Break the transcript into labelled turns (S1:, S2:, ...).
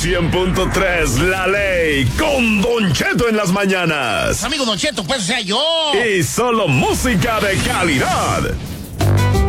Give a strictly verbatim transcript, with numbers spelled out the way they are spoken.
S1: cien punto tres, La Ley, con Don Cheto en las mañanas.
S2: Amigo Don Cheto, pues sea yo.
S1: Y solo música de calidad.